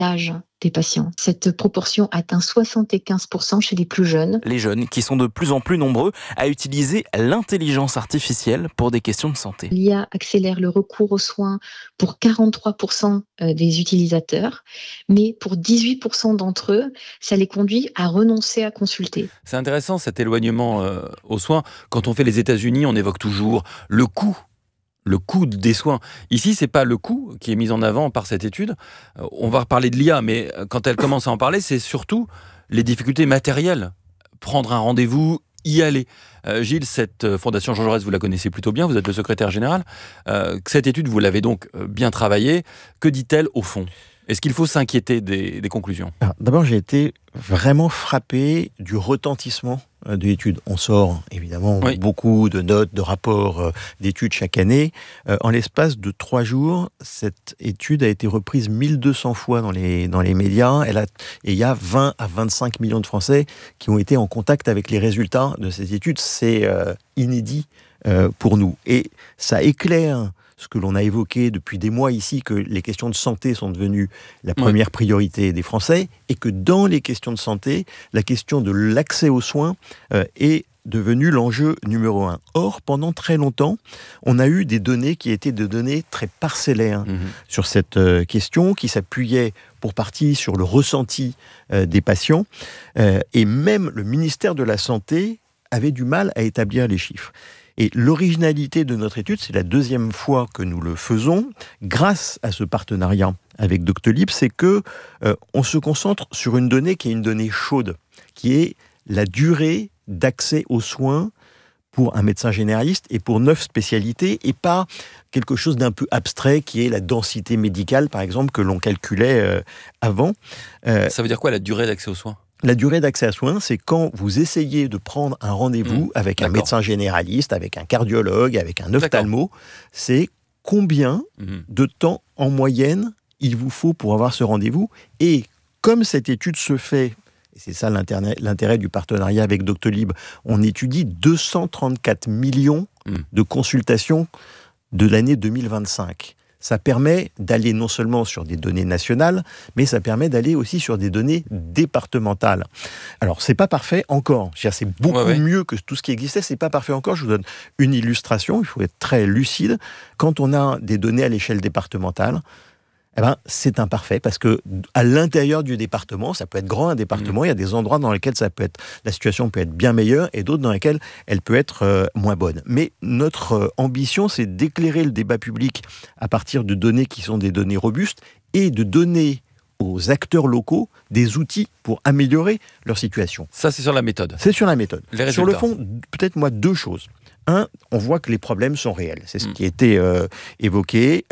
l'âge des patients. Cette proportion atteint 75% chez les plus jeunes. Les jeunes qui sont de plus en plus nombreux à utiliser l'intelligence artificielle pour des questions de santé. L'IA accélère le recours aux soins pour 43% des utilisateurs, mais pour 18% d'entre eux, ça les conduit à renoncer à consulter. C'est intéressant cet éloignement aux soins. Quand on fait les États-Unis, on évoque toujours le coût des soins. Ici, c'est pas le coût qui est mis en avant par cette étude. On va reparler de l'IA, mais quand elle commence à en parler, c'est surtout les difficultés matérielles. Prendre un rendez-vous, y aller. Gilles, cette fondation Jean Jaurès, vous la connaissez plutôt bien, vous êtes le secrétaire général. Cette étude, vous l'avez donc bien travaillée. Que dit-elle au fond ? Est-ce qu'il faut s'inquiéter des conclusions ? Alors, d'abord, j'ai été vraiment frappé du retentissement de l'étude. On sort évidemment beaucoup de notes, de rapports d'études chaque année. En l'espace de 3 jours, cette étude a été reprise 1200 fois dans les médias. Et il y a 20 à 25 millions de Français qui ont été en contact avec les résultats de cette étude. C'est inédit pour nous. Et ça éclaire ce que l'on a évoqué depuis des mois ici, que les questions de santé sont devenues la première priorité des Français, et que dans les questions de santé, la question de l'accès aux soins est devenue l'enjeu numéro 1. Or, pendant très longtemps, on a eu des données qui étaient des données très parcellaires sur cette question, qui s'appuyaient pour partie sur le ressenti des patients, et même le ministère de la Santé avait du mal à établir les chiffres. Et l'originalité de notre étude, c'est la 2e fois que nous le faisons, grâce à ce partenariat avec Doctolib, c'est que on se concentre sur une donnée qui est une donnée chaude, qui est la durée d'accès aux soins pour un médecin généraliste et pour 9 spécialités, et pas quelque chose d'un peu abstrait qui est la densité médicale, par exemple, que l'on calculait avant. Ça veut dire quoi, la durée d'accès aux soins ? La durée d'accès à soins, c'est quand vous essayez de prendre un rendez-vous avec un médecin généraliste, avec un cardiologue, avec un ophtalmo. C'est combien de temps en moyenne il vous faut pour avoir ce rendez-vous. Et comme cette étude se fait, et c'est ça l'intérêt du partenariat avec Doctolib, on étudie 234 millions de consultations de l'année 2025. Ça permet d'aller non seulement sur des données nationales, mais ça permet d'aller aussi sur des données départementales. Alors, c'est pas parfait encore. C'est beaucoup mieux que tout ce qui existait. C'est pas parfait encore. Je vous donne une illustration. Il faut être très lucide. Quand on a des données à l'échelle départementale, c'est imparfait parce que à l'intérieur du département, ça peut être grand un département, il y a des endroits dans lesquels la situation peut être bien meilleure et d'autres dans lesquels elle peut être moins bonne. Mais notre ambition, c'est d'éclairer le débat public à partir de données qui sont des données robustes et de donner aux acteurs locaux des outils pour améliorer leur situation. Ça, c'est sur la méthode. C'est sur la méthode. Sur le fond, peut-être 2 choses. 1, on voit que les problèmes sont réels. C'est ce qui a été évoqué.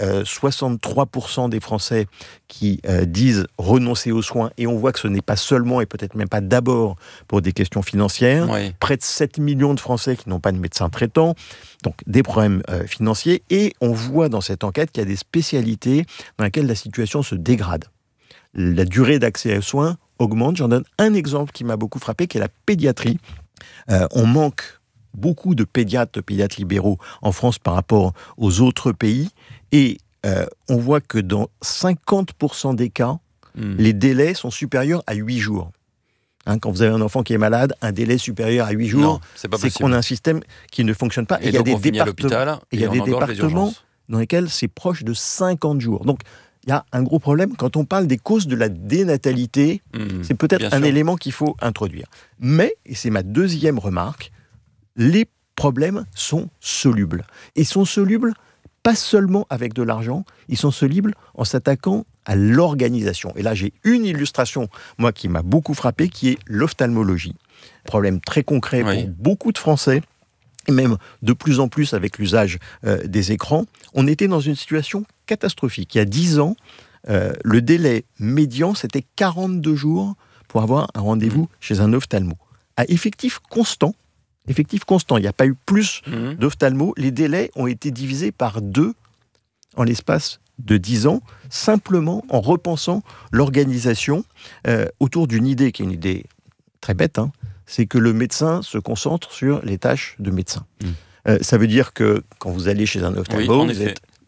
63% des Français qui disent renoncer aux soins, et on voit que ce n'est pas seulement et peut-être même pas d'abord pour des questions financières. Près de 7 millions de Français qui n'ont pas de médecin traitant. Donc des problèmes financiers. Et on voit dans cette enquête qu'il y a des spécialités dans lesquelles la situation se dégrade. La durée d'accès aux soins augmente. J'en donne un exemple qui m'a beaucoup frappé, qui est la pédiatrie. On manque beaucoup de pédiatres libéraux en France par rapport aux autres pays. Et on voit que dans 50% des cas, les délais sont supérieurs à 8 jours. Quand vous avez un enfant qui est malade, un délai supérieur à 8 jours, c'est qu'on a un système qui ne fonctionne pas. Et il y a des départements dans lesquels c'est proche de 50 jours. Donc, il y a un gros problème. Quand on parle des causes de la dénatalité, c'est peut-être un élément qu'il faut introduire. Mais, et c'est ma 2e remarque, les problèmes sont solubles. Ils sont solubles pas seulement avec de l'argent, ils sont solubles en s'attaquant à l'organisation. Et là, j'ai une illustration, moi, qui m'a beaucoup frappé, qui est l'ophtalmologie. Problème très concret pour beaucoup de Français, et même de plus en plus avec l'usage des écrans. On était dans une situation catastrophique. Il y a 10 ans, le délai médian, c'était 42 jours pour avoir un rendez-vous chez un ophtalmo. À effectif constant, il n'y a pas eu plus d'ophtalmo, les délais ont été divisés par 2 en l'espace de 10 ans, simplement en repensant l'organisation autour d'une idée qui est une idée très bête, c'est que le médecin se concentre sur les tâches de médecin. Ça veut dire que quand vous allez chez un ophtalmo,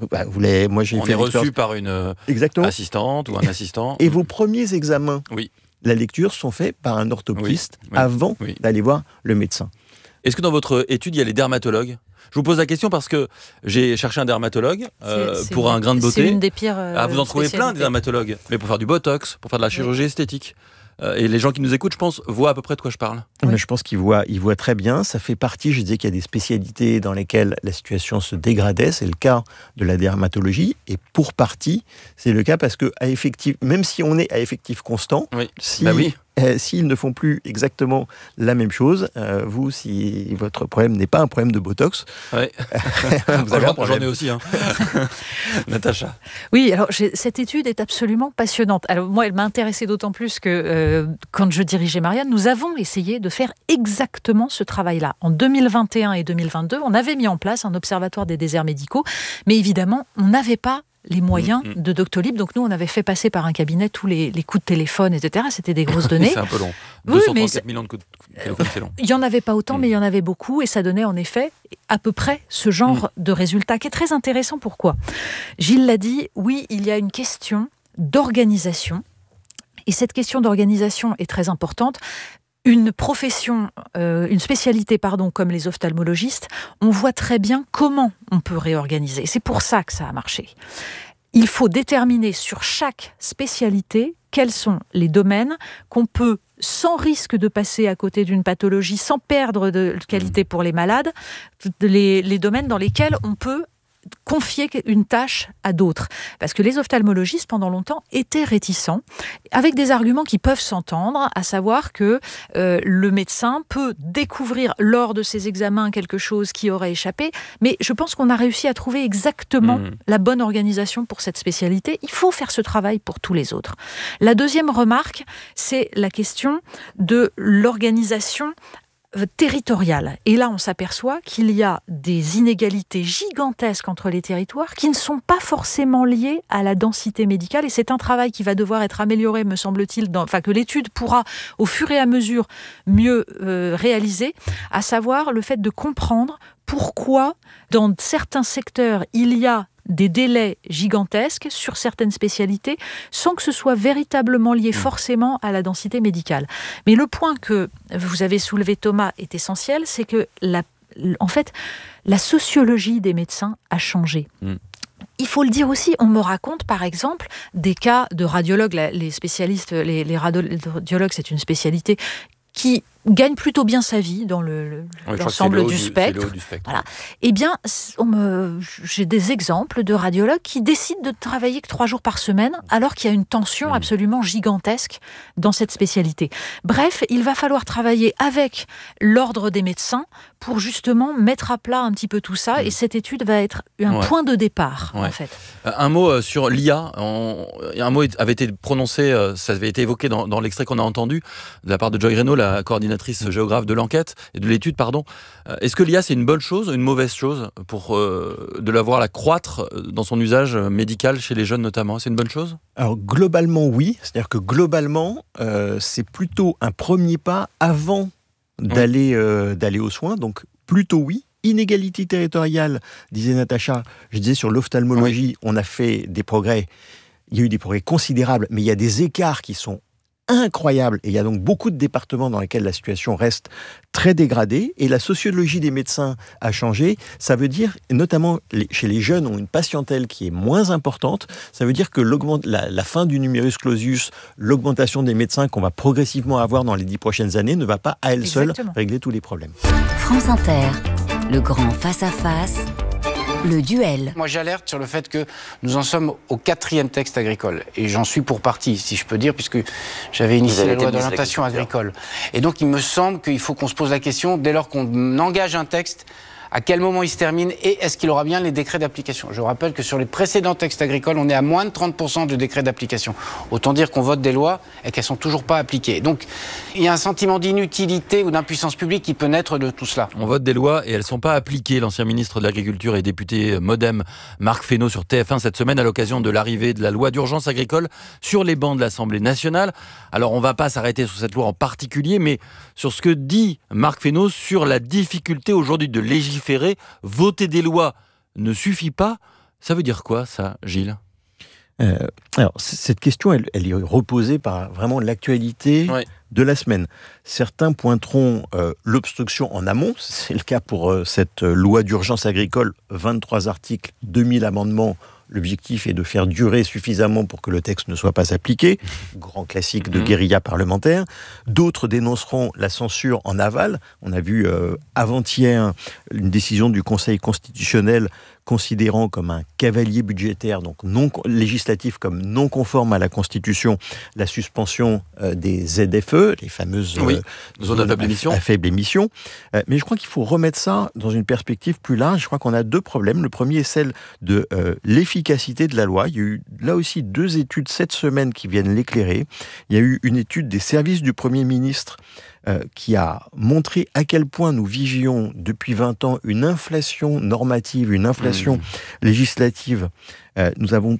Moi, j'ai On fait est reçu par une assistante ou un assistant. Et vos premiers examens, la lecture, sont faits par un orthoptiste avant d'aller voir le médecin. Est-ce que dans votre étude, il y a les dermatologues ? Je vous pose la question parce que j'ai cherché un dermatologue pour un grain de beauté. C'est une des pires vous en trouvez plein, des dermatologues, mais pour faire du botox, pour faire de la chirurgie esthétique. Et les gens qui nous écoutent, je pense, voient à peu près de quoi je parle. Mais je pense qu'ils voient très bien. Ça fait partie, je disais qu'il y a des spécialités dans lesquelles la situation se dégradait. C'est le cas de la dermatologie. Et pour partie, c'est le cas parce que, même si on est à effectif constant, s'ils ne font plus exactement la même chose, si votre problème n'est pas un problème de botox, vous avez un problème. J'en ai aussi, Natacha. Oui, alors cette étude est absolument passionnante. Alors moi, elle m'a intéressée d'autant plus que quand je dirigeais Marianne, nous avons essayé de faire exactement ce travail-là. En 2021 et 2022, on avait mis en place un observatoire des déserts médicaux, mais évidemment, on n'avait pas les moyens de Doctolib. Donc nous, on avait fait passer par un cabinet tous les coups de téléphone, etc. C'était des grosses données. C'est un peu long. 234 millions de coups de téléphone, c'est long. Il n'y en avait pas autant, mais il y en avait beaucoup. Et ça donnait en effet à peu près ce genre de résultat qui est très intéressant. Pourquoi ? Gilles l'a dit, oui, il y a une question d'organisation. Et cette question d'organisation est très importante. Une spécialité comme les ophtalmologistes, on voit très bien comment on peut réorganiser. C'est pour ça que ça a marché. Il faut déterminer sur chaque spécialité quels sont les domaines qu'on peut, sans risque de passer à côté d'une pathologie, sans perdre de qualité pour les malades, les domaines dans lesquels on peut confier une tâche à d'autres. Parce que les ophtalmologistes, pendant longtemps, étaient réticents, avec des arguments qui peuvent s'entendre, à savoir que le médecin peut découvrir lors de ses examens quelque chose qui aurait échappé, mais je pense qu'on a réussi à trouver exactement la bonne organisation pour cette spécialité. Il faut faire ce travail pour tous les autres. La deuxième remarque, c'est la question de l'organisation territoriale. Et là, on s'aperçoit qu'il y a des inégalités gigantesques entre les territoires qui ne sont pas forcément liées à la densité médicale. Et c'est un travail qui va devoir être amélioré, me semble-t-il, que l'étude pourra, au fur et à mesure, mieux réaliser, à savoir le fait de comprendre pourquoi, dans certains secteurs, il y a des délais gigantesques sur certaines spécialités sans que ce soit véritablement lié forcément à la densité médicale. Mais le point que vous avez soulevé, Thomas, est essentiel, c'est que en fait, la sociologie des médecins a changé. Il faut le dire aussi, on me raconte par exemple des cas de radiologues, les spécialistes, les radiologues, c'est une spécialité qui gagne plutôt bien sa vie dans l'ensemble du spectre. Voilà. Eh bien, j'ai des exemples de radiologues qui décident de travailler que 3 jours par semaine, alors qu'il y a une tension absolument gigantesque dans cette spécialité. Bref, il va falloir travailler avec l'ordre des médecins pour justement mettre à plat un petit peu tout ça, et cette étude va être un point de départ, en fait. Un mot sur l'IA. Un mot avait été prononcé, ça avait été évoqué dans l'extrait qu'on a entendu, de la part de Joy Reynaud, la coordinatrice géographe de l'enquête et de l'étude, pardon. Est-ce que l'IA, c'est une bonne chose ou une mauvaise chose pour de la voir croître dans son usage médical chez les jeunes notamment ? C'est une bonne chose ? Alors globalement, oui. C'est-à-dire que globalement, c'est plutôt un premier pas avant d'aller aux soins. Donc plutôt oui. Inégalité territoriale, disait Natacha. Je disais sur l'ophtalmologie, on a fait des progrès. Il y a eu des progrès considérables, mais il y a des écarts qui sont incroyable. Et il y a donc beaucoup de départements dans lesquels la situation reste très dégradée. Et la sociologie des médecins a changé. Ça veut dire, notamment chez les jeunes, ont une patientèle qui est moins importante. Ça veut dire que la fin du numerus clausus, l'augmentation des médecins qu'on va progressivement avoir dans les 10 prochaines années, ne va pas à elle seule régler tous les problèmes. France Inter, le grand face-à-face. Le duel. Moi, j'alerte sur le fait que nous en sommes au 4e texte agricole. Et j'en suis pour partie, si je peux dire, puisque j'avais initié la loi d'orientation agricole. Et donc, il me semble qu'il faut qu'on se pose la question, dès lors qu'on engage un texte, à quel moment il se termine et est-ce qu'il aura bien les décrets d'application. Je rappelle que sur les précédents textes agricoles, on est à moins de 30% de décrets d'application. Autant dire qu'on vote des lois et qu'elles ne sont toujours pas appliquées. Donc, il y a un sentiment d'inutilité ou d'impuissance publique qui peut naître de tout cela. On vote des lois et elles ne sont pas appliquées. L'ancien ministre de l'Agriculture et député Modem, Marc Fesneau, sur TF1 cette semaine à l'occasion de l'arrivée de la loi d'urgence agricole sur les bancs de l'Assemblée nationale. Alors, on ne va pas s'arrêter sur cette loi en particulier, mais sur ce que dit Marc Fesneau sur la difficulté aujourd'hui de légiférer. Voter des lois ne suffit pas. Ça veut dire quoi, ça, Gilles ? Alors, cette question, elle est reposée par vraiment l'actualité de la semaine. Certains pointeront l'obstruction en amont. C'est le cas pour cette loi d'urgence agricole, 23 articles, 2000 amendements. L'objectif est de faire durer suffisamment pour que le texte ne soit pas appliqué. Grand classique de guérilla parlementaire. D'autres dénonceront la censure en aval. On a vu avant-hier une décision du Conseil constitutionnel considérant comme un cavalier budgétaire, donc non législatif, comme non conforme à la Constitution, la suspension des ZFE, les fameuses zones à faible émission. Mais je crois qu'il faut remettre ça dans une perspective plus large. Je crois qu'on a deux problèmes. Le premier est celle de l'efficacité de la loi. Il y a eu là aussi 2 études cette semaine qui viennent l'éclairer. Il y a eu une étude des services du Premier ministre qui a montré à quel point nous vivions depuis 20 ans une inflation normative, une inflation législative. Nous avons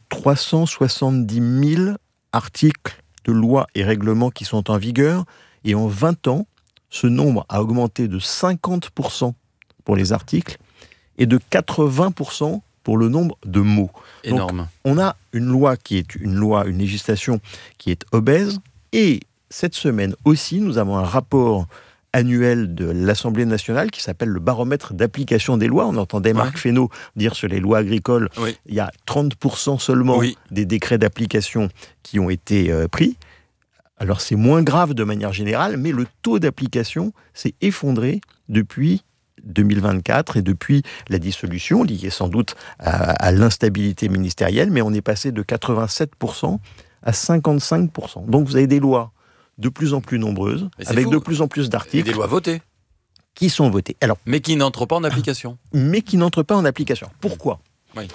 370 000 articles de lois et règlements qui sont en vigueur, et en 20 ans, ce nombre a augmenté de 50% pour les articles et de 80% pour le nombre de mots. Énorme. Donc, on a une loi qui est une législation qui est obèse, et cette semaine aussi, nous avons un rapport annuel de l'Assemblée nationale qui s'appelle le baromètre d'application des lois. On entendait Marc Fesneau dire sur les lois agricoles, il y a 30% seulement des décrets d'application qui ont été pris. Alors c'est moins grave de manière générale, mais le taux d'application s'est effondré depuis 2024 et depuis la dissolution, liée sans doute à l'instabilité ministérielle, mais on est passé de 87% à 55%. Donc vous avez des lois de plus en plus nombreuses, avec de plus en plus d'articles. Et des lois votées. Qui sont votées. Alors, mais qui n'entrent pas en application. Pourquoi ? Pourquoi ?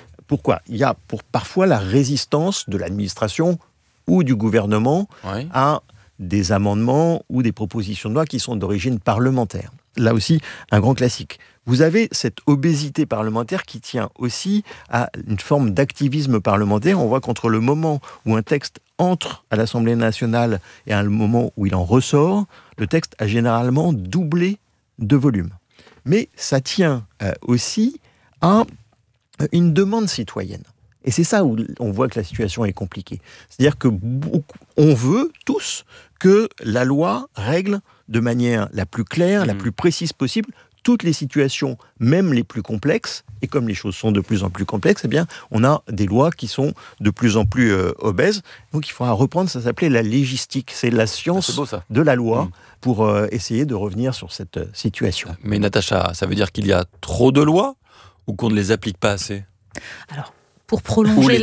Il y a parfois la résistance de l'administration ou du gouvernement à des amendements ou des propositions de loi qui sont d'origine parlementaire. Là aussi, un grand classique. Vous avez cette obésité parlementaire qui tient aussi à une forme d'activisme parlementaire. On voit qu'entre le moment où un texte entre à l'Assemblée nationale et à le moment où il en ressort, le texte a généralement doublé de volume. Mais ça tient aussi à une demande citoyenne. Et c'est ça où on voit que la situation est compliquée. C'est-à-dire que on veut tous que la loi règle de manière la plus claire, la plus précise possible, toutes les situations, même les plus complexes. Et comme les choses sont de plus en plus complexes, eh bien, on a des lois qui sont de plus en plus obèses. Donc il faudra reprendre, ça s'appelait la légistique. C'est la science de la loi pour essayer de revenir sur cette situation. Mais Natacha, ça veut dire qu'il y a trop de lois ou qu'on ne les applique pas assez ? Alors, pour prolonger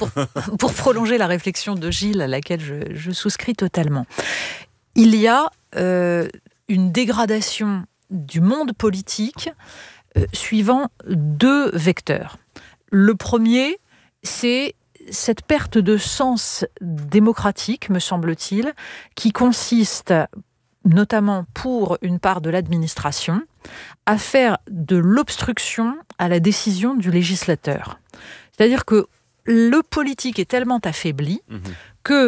la réflexion de Gilles, à laquelle je souscris totalement, il y a une dégradation du monde politique suivant 2 vecteurs. Le premier, c'est cette perte de sens démocratique, me semble-t-il, qui consiste, notamment pour une part de l'administration, à faire de l'obstruction à la décision du législateur. C'est-à-dire que le politique est tellement affaibli que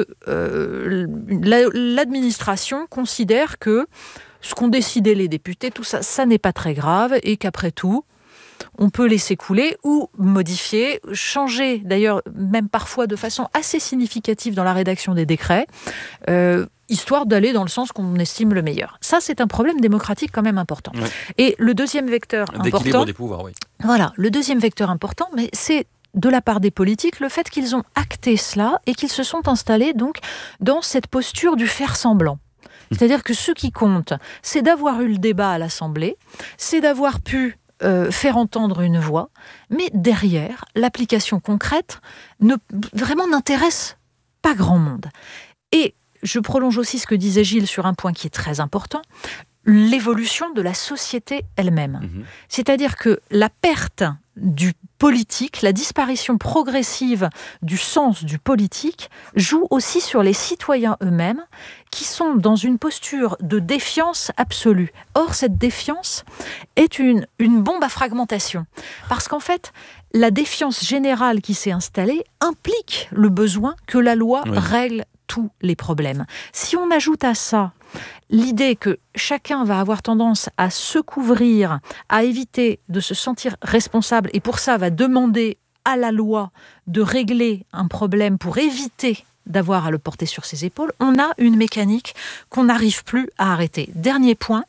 l'administration considère que ce qu'ont décidé les députés, tout ça, ça n'est pas très grave et qu'après tout, on peut laisser couler ou modifier, changer, d'ailleurs même parfois de façon assez significative dans la rédaction des décrets, histoire d'aller dans le sens qu'on estime le meilleur. Ça, c'est un problème démocratique quand même important. Ouais. Et le deuxième vecteur important... D'équilibre des pouvoirs, oui. Voilà, le deuxième vecteur important, mais c'est de la part des politiques, le fait qu'ils ont acté cela et qu'ils se sont installés donc dans cette posture du faire semblant. C'est-à-dire que ce qui compte, c'est d'avoir eu le débat à l'Assemblée, c'est d'avoir pu faire entendre une voix, mais derrière, l'application concrète vraiment n'intéresse pas grand monde. Et je prolonge aussi ce que disait Gilles sur un point qui est très important, l'évolution de la société elle-même. C'est-à-dire que la perte du politique, la disparition progressive du sens du politique joue aussi sur les citoyens eux-mêmes qui sont dans une posture de défiance absolue. Or, cette défiance est une bombe à fragmentation. Parce qu'en fait, la défiance générale qui s'est installée implique le besoin que la loi règle tous les problèmes. Si on ajoute à ça l'idée que chacun va avoir tendance à se couvrir, à éviter de se sentir responsable, et pour ça va demander à la loi de régler un problème pour éviter d'avoir à le porter sur ses épaules, on a une mécanique qu'on n'arrive plus à arrêter. Dernier point,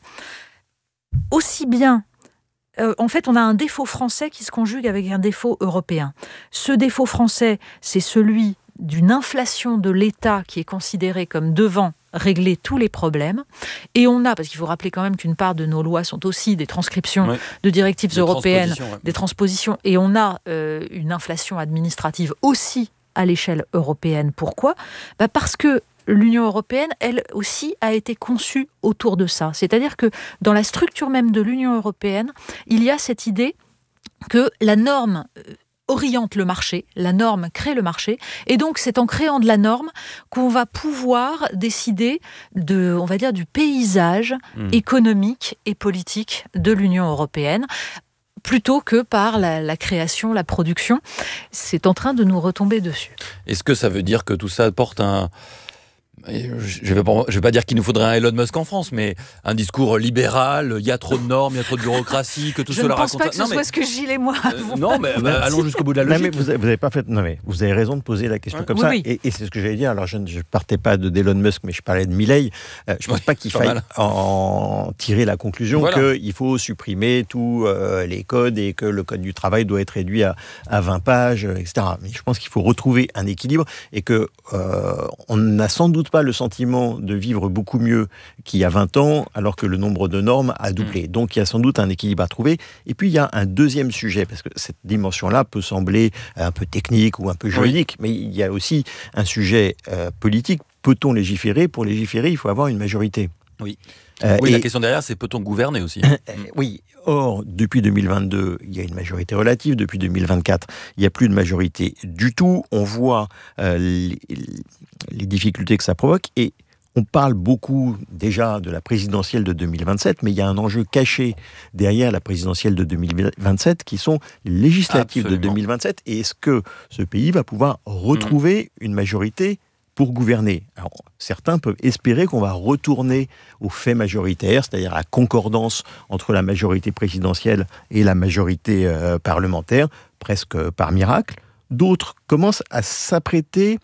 aussi bien, en fait, on a un défaut français qui se conjugue avec un défaut européen. Ce défaut français, c'est celui d'une inflation de l'État qui est considérée comme devant régler tous les problèmes. Et on a, parce qu'il faut rappeler quand même qu'une part de nos lois sont aussi des transcriptions de directives européennes, des transpositions, et on a une inflation administrative aussi à l'échelle européenne. Pourquoi ? Parce que l'Union européenne, elle aussi, a été conçue autour de ça. C'est-à-dire que dans la structure même de l'Union européenne, il y a cette idée que la norme oriente le marché, la norme crée le marché, et donc c'est en créant de la norme qu'on va pouvoir décider on va dire, du paysage économique et politique de l'Union européenne, plutôt que par la création, la production. C'est en train de nous retomber dessus. Est-ce que ça veut dire que tout ça porte un... Je vais pas dire qu'il nous faudrait un Elon Musk en France, mais un discours libéral, il y a trop de normes, il y a trop de bureaucratie, que tout cela raconte... Je ne pense pas que ce soit ce que Gilles et moi avons. Non, mais allons jusqu'au bout de la logique. Non, mais vous avez pas fait... Non, mais vous avez raison de poser la question comme ça. Oui. Et c'est ce que j'allais dire. Alors, je ne partais pas d'Elon Musk, mais je parlais de Milei. Je ne pense pas qu'il faille en tirer la conclusion qu'il faut supprimer tous les codes et que le code du travail doit être réduit à 20 pages, etc. Mais je pense qu'il faut retrouver un équilibre et que on n'a sans doute pas le sentiment de vivre beaucoup mieux qu'il y a 20 ans, alors que le nombre de normes a doublé. Donc il y a sans doute un équilibre à trouver. Et puis il y a un deuxième sujet, parce que cette dimension-là peut sembler un peu technique ou un peu juridique, mais il y a aussi un sujet politique. Peut-on légiférer ? Pour légiférer, il faut avoir une majorité. Oui, la question derrière, c'est peut-on gouverner aussi ? Oui. Or, depuis 2022, il y a une majorité relative. Depuis 2024, il n'y a plus de majorité du tout. On voit les difficultés que ça provoque. Et on parle beaucoup déjà de la présidentielle de 2027, mais il y a un enjeu caché derrière la présidentielle de 2027 qui sont les législatives de 2027. Et est-ce que ce pays va pouvoir retrouver une majorité pour gouverner? Alors, certains peuvent espérer qu'on va retourner au fait majoritaire, c'est-à-dire à la concordance entre la majorité présidentielle et la majorité parlementaire, presque par miracle. D'autres commencent à s'apprêter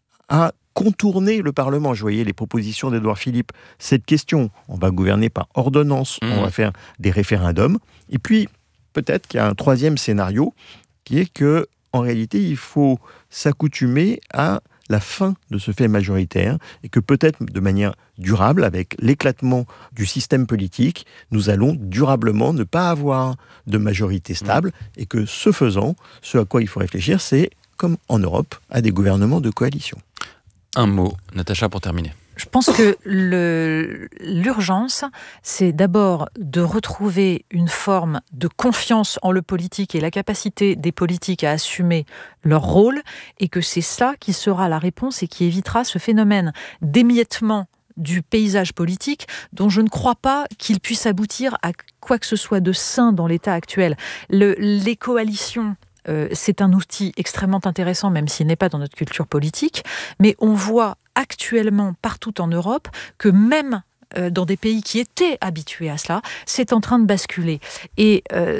à contourner le Parlement. Je voyais les propositions d'Édouard Philippe. Cette question, on va gouverner par ordonnance, on va faire des référendums. Et puis, peut-être qu'il y a un troisième scénario, qui est que, en réalité, il faut s'accoutumer à la fin de ce fait majoritaire et que peut-être de manière durable, avec l'éclatement du système politique, nous allons durablement ne pas avoir de majorité stable et que ce faisant, ce à quoi il faut réfléchir, c'est, comme en Europe, à des gouvernements de coalition. Un mot, Natacha, pour terminer. Je pense que l'urgence, c'est d'abord de retrouver une forme de confiance en le politique et la capacité des politiques à assumer leur rôle, et que c'est ça qui sera la réponse et qui évitera ce phénomène d'émiettement du paysage politique dont je ne crois pas qu'il puisse aboutir à quoi que ce soit de sain dans l'état actuel. Les coalitions, c'est un outil extrêmement intéressant, même s'il n'est pas dans notre culture politique, mais on voit actuellement partout en Europe que même dans des pays qui étaient habitués à cela, c'est en train de basculer. Et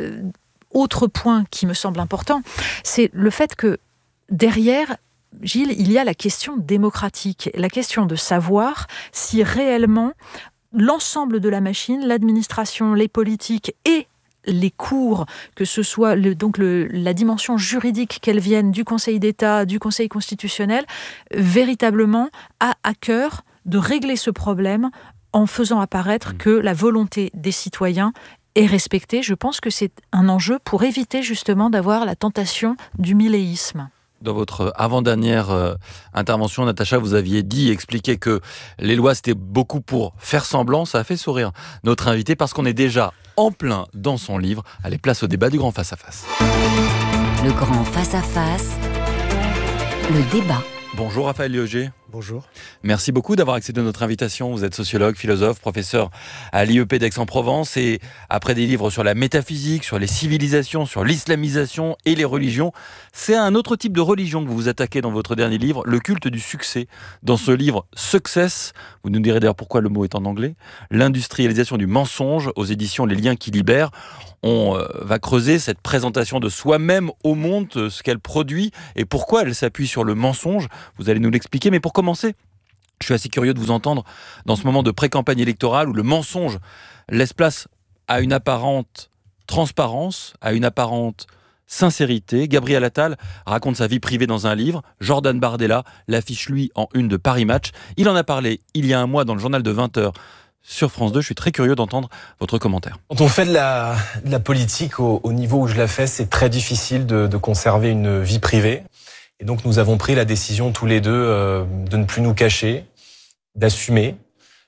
autre point qui me semble important, c'est le fait que derrière, Gilles, il y a la question démocratique, la question de savoir si réellement l'ensemble de la machine, l'administration, les politiques et les cours, que ce soit la dimension juridique, qu'elle vienne du Conseil d'État, du Conseil constitutionnel, véritablement a à cœur de régler ce problème en faisant apparaître que la volonté des citoyens est respectée. Je pense que c'est un enjeu pour éviter justement d'avoir la tentation du milléisme. Dans votre avant-dernière intervention, Natacha, vous aviez expliqué que les lois, c'était beaucoup pour faire semblant. Ça a fait sourire notre invité parce qu'on est déjà en plein dans son livre. Allez, place au débat du Grand Face à Face. Le Grand Face à Face, le débat. Bonjour Raphaël Lioger. Bonjour. Merci beaucoup d'avoir accepté notre invitation. Vous êtes sociologue, philosophe, professeur à l'IEP d'Aix-en-Provence et après des livres sur la métaphysique, sur les civilisations, sur l'islamisation et les religions, c'est à un autre type de religion que vous vous attaquez dans votre dernier livre, le culte du succès. Dans ce livre Success, vous nous direz d'ailleurs pourquoi le mot est en anglais, l'industrialisation du mensonge aux éditions Les Liens qui libèrent. On va creuser cette présentation de soi-même au monde, ce qu'elle produit et pourquoi elle s'appuie sur le mensonge. Vous allez nous l'expliquer, mais pour commencer, je suis assez curieux de vous entendre dans ce moment de pré-campagne électorale où le mensonge laisse place à une apparente transparence, à une apparente sincérité. Gabriel Attal raconte sa vie privée dans un livre. Jordan Bardella l'affiche lui en une de Paris Match. Il en a parlé il y a un mois dans le journal de 20h. Sur France 2, je suis très curieux d'entendre votre commentaire. Quand on fait de la politique au niveau où je la fais, c'est très difficile de conserver une vie privée. Et donc nous avons pris la décision tous les deux de ne plus nous cacher, d'assumer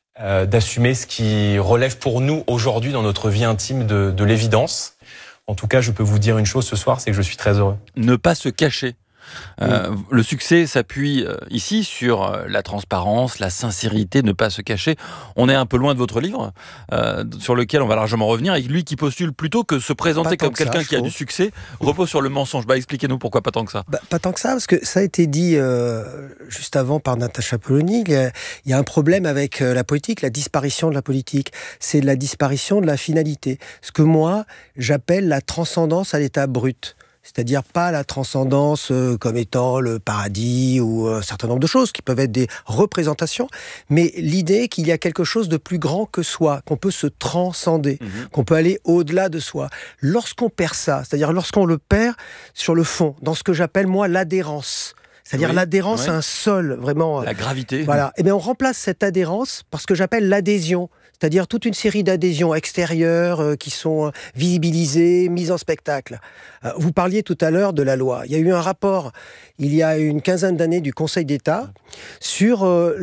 ce qui relève pour nous aujourd'hui dans notre vie intime de l'évidence. En tout cas, je peux vous dire une chose ce soir, c'est que je suis très heureux. Ne pas se cacher. Le succès s'appuie ici sur la transparence, la sincérité, ne pas se cacher. On est un peu loin de votre livre, sur lequel on va largement revenir, et lui qui postule plutôt que se présenter comme quelqu'un qui a du succès, repose sur le mensonge. Expliquez-nous pourquoi pas tant que ça. Pas tant que ça, parce que ça a été dit juste avant par Natacha Polony. Il y a un problème avec la politique, la disparition de la politique. C'est la disparition de la finalité. Ce que moi, j'appelle la transcendance à l'état brut. C'est-à-dire pas la transcendance comme étant le paradis ou un certain nombre de choses qui peuvent être des représentations, mais l'idée qu'il y a quelque chose de plus grand que soi, qu'on peut se transcender, qu'on peut aller au-delà de soi. Lorsqu'on perd ça, c'est-à-dire lorsqu'on le perd sur le fond, dans ce que j'appelle moi l'adhérence, c'est-à-dire l'adhérence à un sol, vraiment... La gravité. Voilà. Et bien on remplace cette adhérence par ce que j'appelle l'adhésion. C'est-à-dire toute une série d'adhésions extérieures qui sont visibilisées, mises en spectacle. Vous parliez tout à l'heure de la loi. Il y a eu un rapport, il y a une quinzaine d'années, du Conseil d'État sur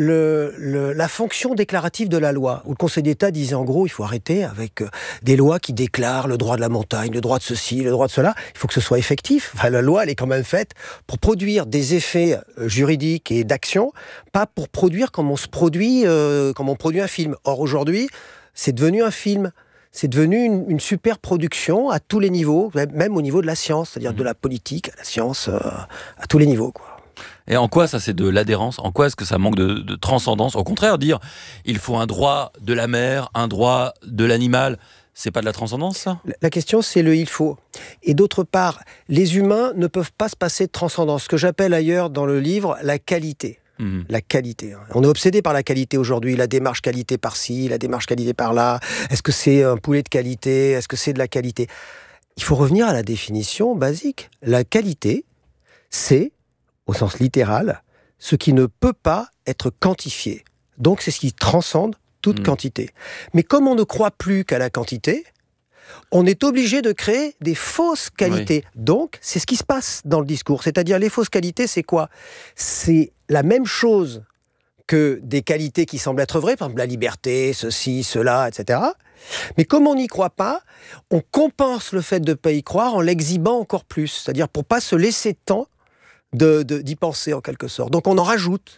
la fonction déclarative de la loi. Où le Conseil d'État disait en gros, il faut arrêter avec des lois qui déclarent le droit de la montagne, le droit de ceci, le droit de cela. Il faut que ce soit effectif. Enfin, la loi, elle est quand même faite pour produire des effets juridiques et d'action, pas pour produire comme on produit un film. Or, aujourd'hui, c'est devenu un film. C'est devenu une super production à tous les niveaux, même au niveau de la science, c'est-à-dire de la politique, à la science, à tous les niveaux, quoi. Et en quoi ça c'est de l'adhérence ? En quoi est-ce que ça manque de transcendance ? Au contraire, dire il faut un droit de la mer, un droit de l'animal, c'est pas de la transcendance, ça ? La question, c'est le il faut. Et d'autre part, les humains ne peuvent pas se passer de transcendance. Ce que j'appelle ailleurs dans le livre la qualité. La qualité. On est obsédé par la qualité aujourd'hui, la démarche qualité par-ci, la démarche qualité par-là. Est-ce que c'est un poulet de qualité ? Est-ce que c'est de la qualité ? Il faut revenir à la définition basique. La qualité, c'est, au sens littéral, ce qui ne peut pas être quantifié. Donc c'est ce qui transcende toute quantité. Mais comme on ne croit plus qu'à la quantité, on est obligé de créer des fausses qualités. Oui. Donc, c'est ce qui se passe dans le discours. C'est-à-dire, les fausses qualités, c'est quoi ? C'est la même chose que des qualités qui semblent être vraies, par exemple la liberté, ceci, cela, etc. Mais comme on n'y croit pas, on compense le fait de ne pas y croire en l'exhibant encore plus. C'est-à-dire pour ne pas se laisser de temps d'y penser en quelque sorte. Donc on en rajoute.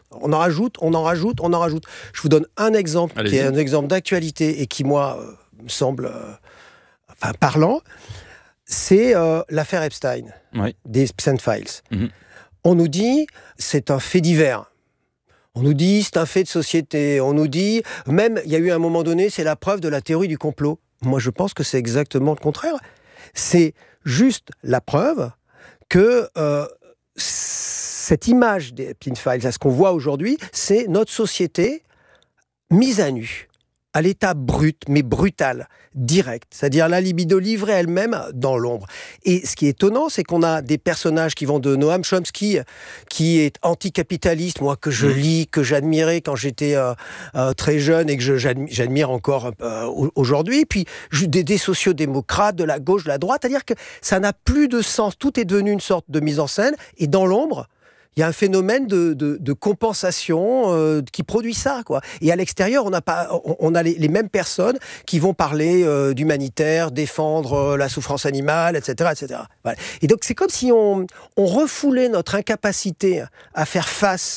Je vous donne un exemple qui est un exemple d'actualité et qui, moi, me semble... parlant, c'est l'affaire Epstein, des Epstein Files. On nous dit, c'est un fait divers. On nous dit, c'est un fait de société. On nous dit, même, il y a eu un moment donné, c'est la preuve de la théorie du complot. Moi, je pense que c'est exactement le contraire. C'est juste la preuve que cette image des Epstein Files, à ce qu'on voit aujourd'hui, c'est notre société mise à nu. À l'état brut, mais brutal, direct. C'est-à-dire la libido livrée elle-même dans l'ombre. Et ce qui est étonnant, c'est qu'on a des personnages qui vont de Noam Chomsky, qui est anticapitaliste, moi, que je lis, que j'admirais quand j'étais très jeune et que j'admire encore aujourd'hui. Puis des sociodémocrates, de la gauche, de la droite. C'est-à-dire que ça n'a plus de sens. Tout est devenu une sorte de mise en scène. Et dans l'ombre, il y a un phénomène de compensation qui produit ça, quoi. Et à l'extérieur, on a les mêmes personnes qui vont parler d'humanitaire, défendre la souffrance animale, etc., etc. Voilà. Et donc c'est comme si on refoulait notre incapacité à faire face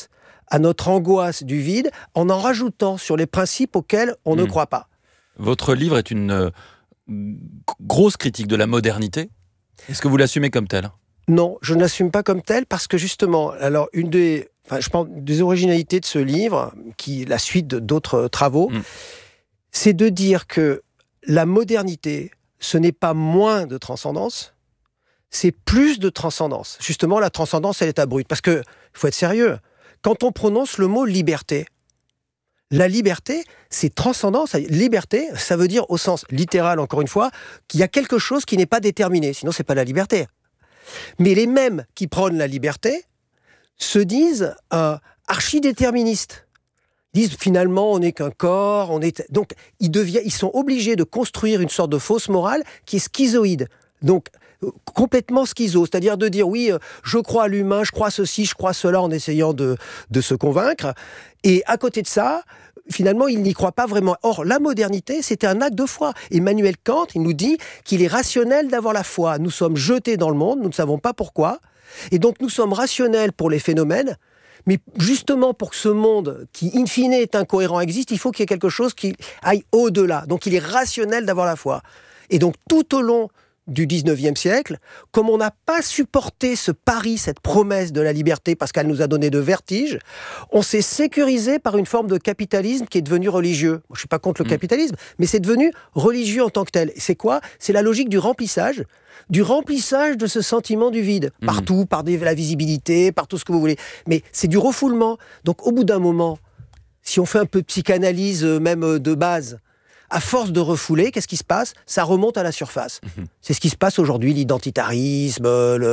à notre angoisse du vide en rajoutant sur les principes auxquels on ne croit pas. Votre livre est une grosse critique de la modernité. Est-ce que vous l'assumez comme tel ? Non, je ne l'assume pas comme tel parce que justement, alors je pense des originalités de ce livre, qui est la suite d'autres travaux, c'est de dire que la modernité, ce n'est pas moins de transcendance, c'est plus de transcendance. Justement, la transcendance, elle est abrupte. Parce qu'il faut être sérieux. Quand on prononce le mot liberté, la liberté, c'est transcendance. Liberté, ça veut dire au sens littéral, encore une fois, qu'il y a quelque chose qui n'est pas déterminé. Sinon, c'est pas la liberté. Mais les mêmes qui prônent la liberté se disent archidéterministes. Ils disent finalement, on n'est qu'un corps. Donc, ils sont obligés de construire une sorte de fausse morale qui est schizoïde. Donc, complètement schizo, c'est-à-dire de dire oui, je crois à l'humain, je crois à ceci, je crois à cela, en essayant de se convaincre. Et à côté de ça, finalement, ils n'y croient pas vraiment. Or, la modernité, c'était un acte de foi. Emmanuel Kant, il nous dit qu'il est rationnel d'avoir la foi. Nous sommes jetés dans le monde, nous ne savons pas pourquoi. Et donc, nous sommes rationnels pour les phénomènes. Mais justement, pour que ce monde, qui in fine est incohérent, existe, il faut qu'il y ait quelque chose qui aille au-delà. Donc, il est rationnel d'avoir la foi. Et donc, tout au long du 19e siècle, comme on n'a pas supporté ce pari, cette promesse de la liberté, parce qu'elle nous a donné de vertige, on s'est sécurisé par une forme de capitalisme qui est devenu religieux. Moi, je ne suis pas contre le capitalisme, mais c'est devenu religieux en tant que tel. C'est quoi ? C'est la logique du remplissage de ce sentiment du vide. Partout, par la visibilité, par tout ce que vous voulez. Mais c'est du refoulement. Donc, au bout d'un moment, si on fait un peu de psychanalyse, même de base, à force de refouler, qu'est-ce qui se passe ? Ça remonte à la surface. C'est ce qui se passe aujourd'hui, l'identitarisme,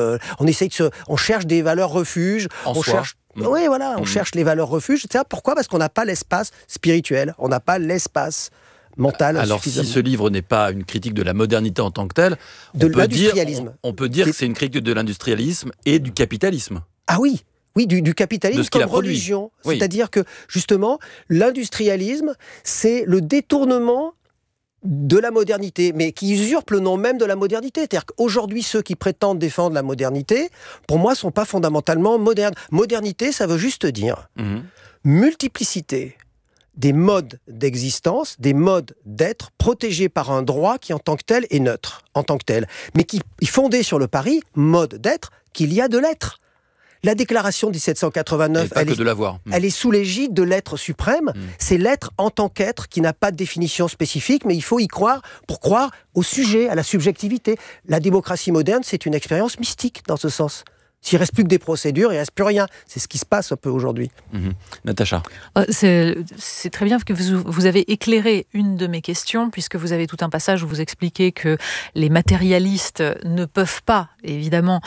on cherche des valeurs refuges, on cherche les valeurs refuges. Pourquoi ? Parce qu'on n'a pas l'espace spirituel, on n'a pas l'espace mental. Alors si ce livre n'est pas une critique de la modernité en tant que telle, on peut dire que c'est une critique de l'industrialisme et du capitalisme. Ah oui. Oui, du capitalisme comme religion. Oui. C'est-à-dire que, justement, l'industrialisme, c'est le détournement de la modernité, mais qui usurpe le nom même de la modernité. C'est-à-dire qu'aujourd'hui, ceux qui prétendent défendre la modernité, pour moi, ne sont pas fondamentalement modernes. Modernité, ça veut juste dire multiplicité des modes d'existence, des modes d'être, protégés par un droit qui, en tant que tel, est neutre, en tant que tel, mais qui est fondé sur le pari, mode d'être, qu'il y a de l'être. La déclaration de 1789, elle est sous l'égide de l'être suprême. C'est l'être en tant qu'être qui n'a pas de définition spécifique, mais il faut y croire pour croire au sujet, à la subjectivité. La démocratie moderne, c'est une expérience mystique dans ce sens. S'il ne reste plus que des procédures, il ne reste plus rien. C'est ce qui se passe un peu aujourd'hui. Natacha. C'est très bien que vous avez éclairé une de mes questions, puisque vous avez tout un passage où vous expliquez que les matérialistes ne peuvent pas, évidemment,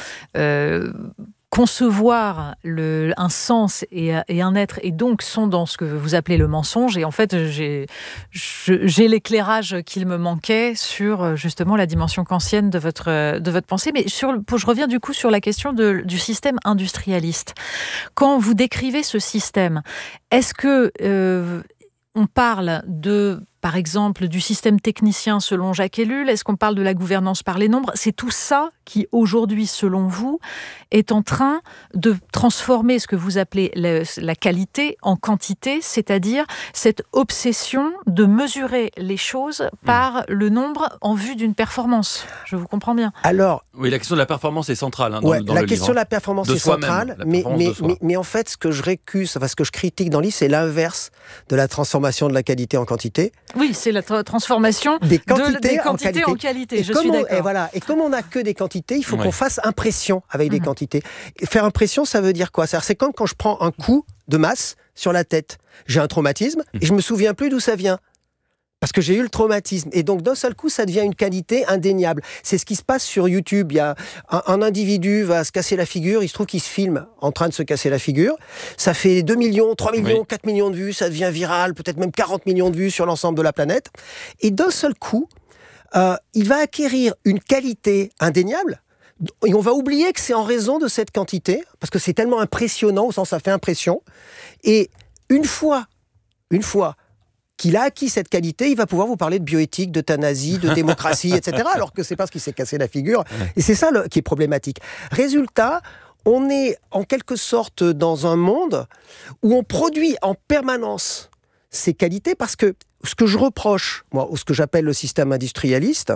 concevoir un sens et un être, et donc sont dans ce que vous appelez le mensonge. Et en fait, j'ai l'éclairage qu'il me manquait sur justement la dimension kantienne de votre pensée. Mais je reviens du coup sur la question du système industrialiste. Quand vous décrivez ce système, est-ce que on parle par exemple, du système technicien selon Jacques Ellul? Est-ce qu'on parle de la gouvernance par les nombres? C'est tout ça qui, aujourd'hui, selon vous, est en train de transformer ce que vous appelez la qualité en quantité, c'est-à-dire cette obsession de mesurer les choses par le nombre en vue d'une performance. Je vous comprends bien. Alors, oui, la question de la performance est centrale dans le livre. La question de la performance est centrale, mais en fait, ce que je récuse, ce que je critique dans le livre, c'est l'inverse de la transformation de la qualité en quantité. Oui, c'est la transformation des quantités en qualité. Je suis d'accord. Et comme on n'a que des quantités, il faut qu'on fasse impression avec des quantités. Et faire impression, ça veut dire quoi ? C'est comme quand je prends un coup de masse sur la tête. J'ai un traumatisme et je me souviens plus d'où ça vient. Parce que j'ai eu le traumatisme. Et donc, d'un seul coup, ça devient une qualité indéniable. C'est ce qui se passe sur YouTube. Il y a un individu va se casser la figure. Il se trouve qu'il se filme en train de se casser la figure. Ça fait 2 millions, 3 millions, 4 millions de vues. Ça devient viral. Peut-être même 40 millions de vues sur l'ensemble de la planète. Et d'un seul coup, il va acquérir une qualité indéniable. Et on va oublier que c'est en raison de cette quantité. Parce que c'est tellement impressionnant, au sens ça fait impression. Et une fois qu'il a acquis cette qualité, il va pouvoir vous parler de bioéthique, d'euthanasie, de démocratie, etc. Alors que c'est parce qu'il s'est cassé la figure. Et c'est ça qui est problématique. Résultat, on est en quelque sorte dans un monde où on produit en permanence ces qualités, parce que ce que je reproche, moi, ou ce que j'appelle le système industrialiste,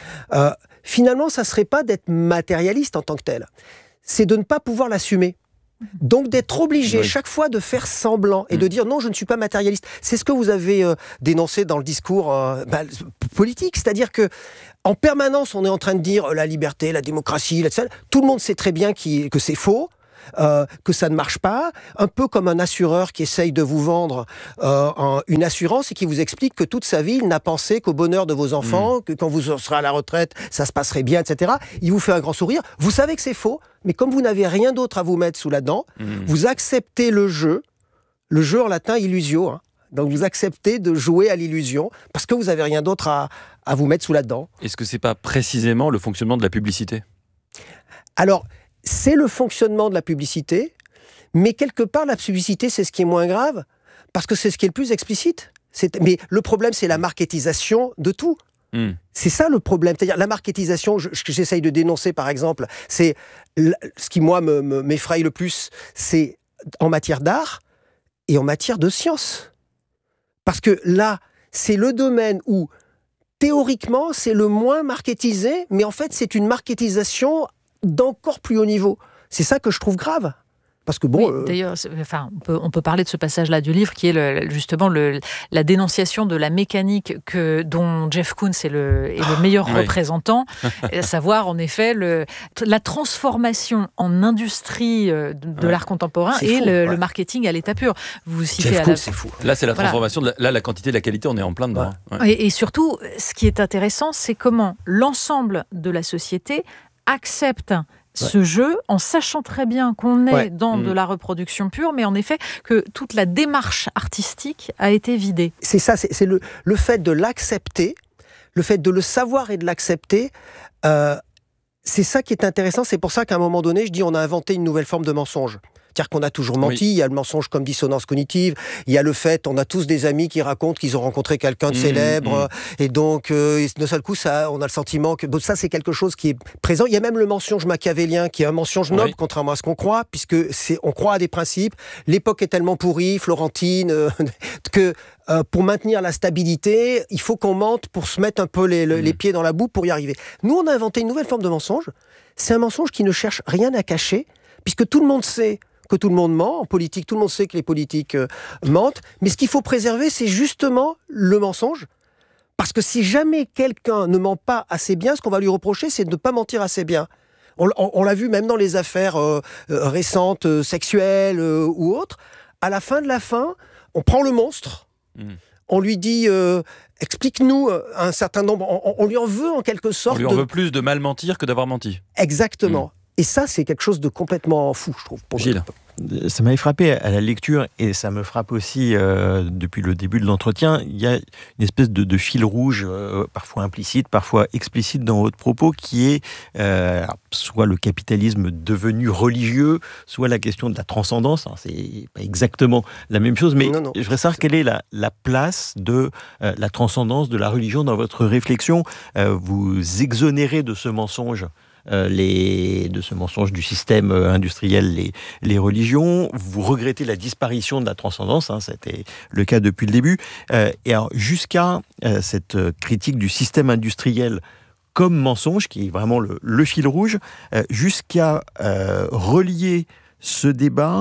finalement, ça ne serait pas d'être matérialiste en tant que tel. C'est de ne pas pouvoir l'assumer. Donc d'être obligé chaque fois de faire semblant et de dire non, je ne suis pas matérialiste. C'est ce que vous avez dénoncé dans le discours politique, c'est-à-dire que en permanence on est en train de dire la liberté, la démocratie, tout le monde sait très bien que c'est faux. Que ça ne marche pas, un peu comme un assureur qui essaye de vous vendre une assurance et qui vous explique que toute sa vie, il n'a pensé qu'au bonheur de vos enfants, que quand vous serez à la retraite, ça se passerait bien, etc. Il vous fait un grand sourire. Vous savez que c'est faux, mais comme vous n'avez rien d'autre à vous mettre sous la dent, vous acceptez le jeu en latin illusio, hein. Donc vous acceptez de jouer à l'illusion parce que vous n'avez rien d'autre à vous mettre sous la dent. Est-ce que c'est pas précisément le fonctionnement de la publicité ? Alors, c'est le fonctionnement de la publicité, mais quelque part, la publicité, c'est ce qui est moins grave, parce que c'est ce qui est le plus explicite. Mais le problème, c'est la marketisation de tout. C'est ça le problème. C'est-à-dire, la marketisation, ce que j'essaye de dénoncer, par exemple, c'est ce qui, moi, m'effraie le plus, c'est en matière d'art et en matière de science. Parce que là, c'est le domaine où, théoriquement, c'est le moins marketisé, mais en fait, c'est une marketisation d'encore plus haut niveau. C'est ça que je trouve grave. Parce que bon, oui, d'ailleurs, on peut parler de ce passage-là du livre qui est justement la dénonciation de la mécanique dont Jeff Koons est le meilleur représentant, à savoir en effet la transformation en industrie de l'art contemporain et le marketing à l'état pur. Vous citez Jeff Koons, c'est fou. Là, c'est la transformation. La quantité et la qualité, on est en plein dedans. Ouais. Et surtout, ce qui est intéressant, c'est comment l'ensemble de la société accepte ce jeu, en sachant très bien qu'on est dans de la reproduction pure, mais en effet que toute la démarche artistique a été vidée. C'est ça, c'est le fait de l'accepter, le fait de le savoir et de l'accepter, c'est ça qui est intéressant. C'est pour ça qu'à un moment donné, je dis on a inventé une nouvelle forme de mensonge. C'est-à-dire qu'on a toujours menti, il y a le mensonge comme dissonance cognitive, il y a le fait, on a tous des amis qui racontent qu'ils ont rencontré quelqu'un de célèbre, et donc, d'un seul coup, on a le sentiment que ça, c'est quelque chose qui est présent. Il y a même le mensonge machiavélien, qui est un mensonge noble, contrairement à ce qu'on croit, puisque on croit à des principes. L'époque est tellement pourrie, florentine, que pour maintenir la stabilité, il faut qu'on mente pour se mettre un peu les pieds dans la boue pour y arriver. Nous, on a inventé une nouvelle forme de mensonge. C'est un mensonge qui ne cherche rien à cacher, puisque tout le monde sait que tout le monde ment. En politique, tout le monde sait que les politiques mentent. Mais ce qu'il faut préserver, c'est justement le mensonge. Parce que si jamais quelqu'un ne ment pas assez bien, ce qu'on va lui reprocher, c'est de ne pas mentir assez bien. On l'a vu même dans les affaires récentes, sexuelles ou autres. À la fin de la fin, on prend le monstre, on lui dit explique-nous un certain nombre... On lui en veut en quelque sorte... On lui en veut plus de mal mentir que d'avoir menti. Exactement. Et ça, c'est quelque chose de complètement fou, je trouve. Gilles. Ça m'avait frappé à la lecture, et ça me frappe aussi depuis le début de l'entretien. Il y a une espèce de fil rouge, parfois implicite, parfois explicite dans votre propos, qui est soit le capitalisme devenu religieux, soit la question de la transcendance. Alors, c'est pas exactement la même chose, mais je voudrais savoir quelle est la place de la transcendance, de la religion dans votre réflexion. Vous exonérez de ce mensonge de ce mensonge du système industriel, les religions. Vous regrettez la disparition de la transcendance, c'était le cas depuis le début. Et alors, jusqu'à cette critique du système industriel comme mensonge, qui est vraiment le fil rouge, jusqu'à relier ce débat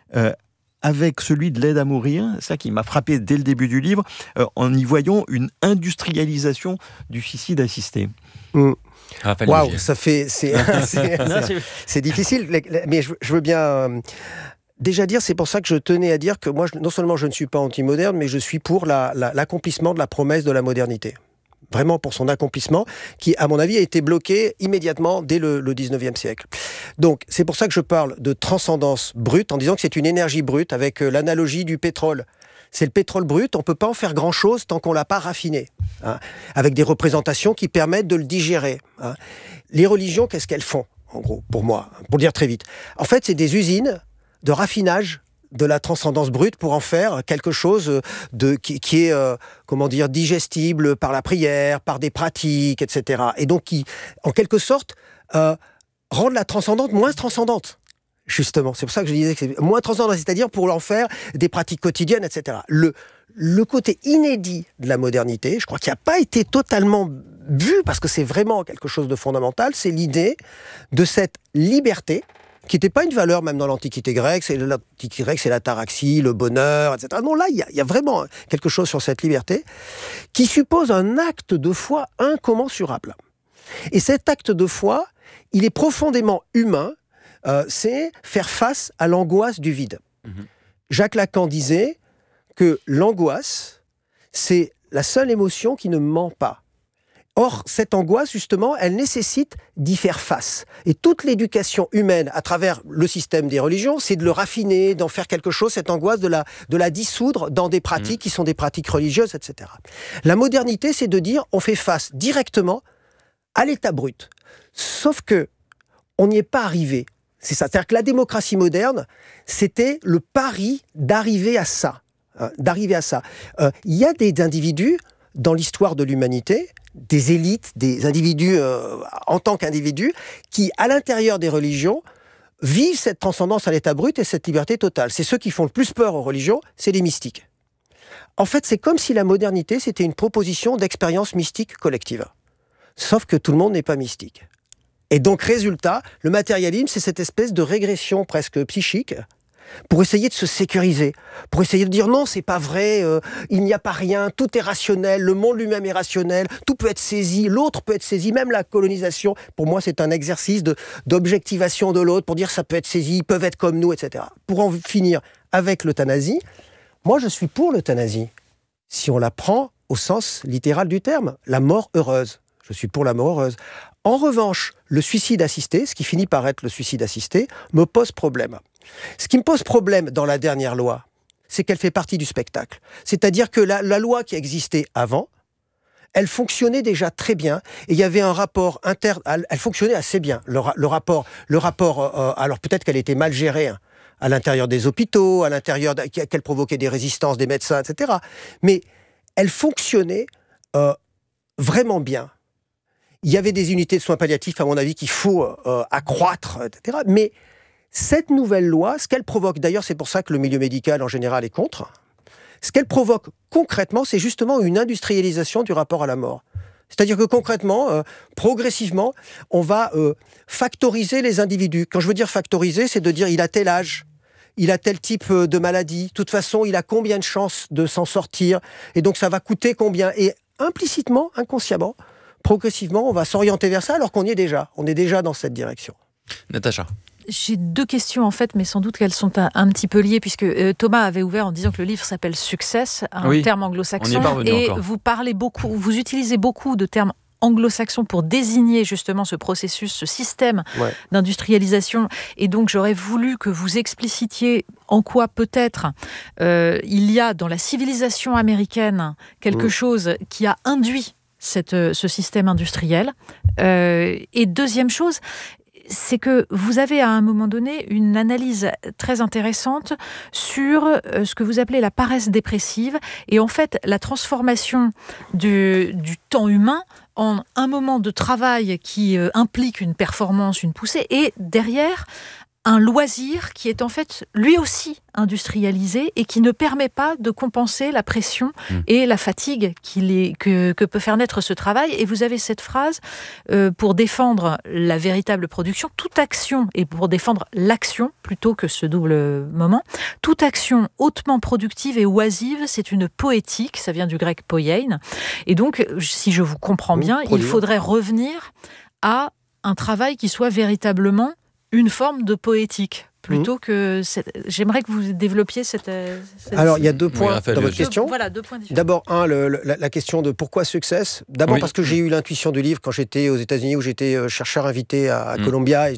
avec celui de l'aide à mourir, ça qui m'a frappé dès le début du livre, en y voyant une industrialisation du suicide assisté. Waouh, ça fait... C'est difficile, mais je veux bien... déjà dire, c'est pour ça que je tenais à dire que moi, non seulement je ne suis pas anti-moderne, mais je suis pour l'accomplissement de la promesse de la modernité. Vraiment pour son accomplissement, qui, à mon avis, a été bloqué immédiatement dès le 19e siècle. Donc, c'est pour ça que je parle de transcendance brute, en disant que c'est une énergie brute, avec l'analogie du pétrole. C'est le pétrole brut, on ne peut pas en faire grand-chose tant qu'on ne l'a pas raffiné, avec des représentations qui permettent de le digérer. Les religions, qu'est-ce qu'elles font, en gros, pour moi, pour le dire très vite? En fait, c'est des usines de raffinage de la transcendance brute pour en faire quelque chose qui est, digestible par la prière, par des pratiques, etc. Et donc qui, en quelque sorte, rendent la transcendante moins transcendante. justement. C'est pour ça que je disais que c'est moins transcendant, c'est-à-dire pour en faire des pratiques quotidiennes, etc. Le côté inédit de la modernité, je crois qu'il n'a pas été totalement vu, parce que c'est vraiment quelque chose de fondamental, c'est l'idée de cette liberté, qui n'était pas une valeur même dans l'Antiquité grecque, c'est l'ataraxie, le bonheur, etc. Non, là, il y a vraiment quelque chose sur cette liberté qui suppose un acte de foi incommensurable. Et cet acte de foi, il est profondément humain, c'est faire face à l'angoisse du vide. Jacques Lacan disait que l'angoisse, c'est la seule émotion qui ne ment pas. Or, cette angoisse, justement, elle nécessite d'y faire face. Et toute l'éducation humaine, à travers le système des religions, c'est de le raffiner, d'en faire quelque chose, cette angoisse, de la dissoudre dans des pratiques qui sont des pratiques religieuses, etc. La modernité, c'est de dire, on fait face directement à l'état brut. Sauf que on n'y est pas arrivé. C'est ça. C'est-à-dire que la démocratie moderne, c'était le pari d'arriver à ça. Il y a des individus dans l'histoire de l'humanité, des élites, des individus en tant qu'individus, qui, à l'intérieur des religions, vivent cette transcendance à l'état brut et cette liberté totale. C'est ceux qui font le plus peur aux religions, c'est les mystiques. En fait, c'est comme si la modernité, c'était une proposition d'expérience mystique collective. Sauf que tout le monde n'est pas mystique. Et donc, résultat, le matérialisme, c'est cette espèce de régression presque psychique, pour essayer de se sécuriser, pour essayer de dire non, c'est pas vrai, il n'y a pas rien, tout est rationnel, le monde lui-même est rationnel, tout peut être saisi, l'autre peut être saisi, même la colonisation, pour moi c'est un exercice d'objectivation de l'autre, pour dire ça peut être saisi, ils peuvent être comme nous, etc. Pour en finir avec l'euthanasie, moi je suis pour l'euthanasie, si on la prend au sens littéral du terme, la mort heureuse. Je suis pour la mort heureuse. En revanche, le suicide assisté, ce qui finit par être le suicide assisté, me pose problème. Ce qui me pose problème dans la dernière loi, c'est qu'elle fait partie du spectacle. C'est-à-dire que la loi qui existait avant, elle fonctionnait déjà très bien, et il y avait un rapport interne, elle fonctionnait assez bien. Le rapport, alors peut-être qu'elle était mal gérée, à l'intérieur des hôpitaux, à l'intérieur qu'elle provoquait des résistances des médecins, etc. Mais elle fonctionnait vraiment bien. Il y avait des unités de soins palliatifs, à mon avis, qu'il faut accroître, etc. Mais cette nouvelle loi, ce qu'elle provoque, d'ailleurs c'est pour ça que le milieu médical en général est contre, ce qu'elle provoque concrètement, c'est justement une industrialisation du rapport à la mort. C'est-à-dire que concrètement, progressivement, on va factoriser les individus. Quand je veux dire factoriser, c'est de dire il a tel âge, il a tel type de maladie, de toute façon il a combien de chances de s'en sortir, et donc ça va coûter combien. Et implicitement, inconsciemment, progressivement, on va s'orienter vers ça alors qu'on y est déjà. On est déjà dans cette direction. Natacha. J'ai deux questions en fait, mais sans doute qu'elles sont un petit peu liées, puisque Thomas avait ouvert en disant que le livre s'appelle Success, un terme anglo-saxon, et encore. Vous parlez beaucoup, vous utilisez beaucoup de termes anglo-saxons pour désigner justement ce processus, ce système d'industrialisation. Et donc j'aurais voulu que vous explicitiez en quoi peut-être il y a dans la civilisation américaine quelque chose qui a induit ce système industriel. Et deuxième chose, c'est que vous avez à un moment donné une analyse très intéressante sur ce que vous appelez la paresse dépressive et en fait la transformation du temps humain en un moment de travail qui implique une performance, une poussée, et derrière un loisir qui est en fait lui aussi industrialisé et qui ne permet pas de compenser la pression et la fatigue que peut faire naître ce travail. Et vous avez cette phrase, pour défendre la véritable production, toute action, et pour défendre l'action plutôt que ce double moment, toute action hautement productive et oisive, c'est une poétique, ça vient du grec poiein. Et donc, si je vous comprends bien, il faudrait revenir à un travail qui soit véritablement une forme de poétique, plutôt que... J'aimerais que vous développiez cette... Alors, il y a 2 points dans votre question. Voilà, 2 points différents. D'abord, la question de pourquoi Success. D'abord parce que j'ai eu l'intuition du livre quand j'étais aux États-Unis, où j'étais chercheur invité à Columbia,